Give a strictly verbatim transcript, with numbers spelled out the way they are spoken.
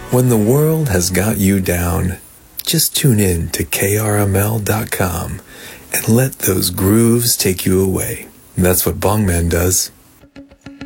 When the world has got you down, just tune in to K R M L dot com and let those grooves take you away. That's what Bongman does.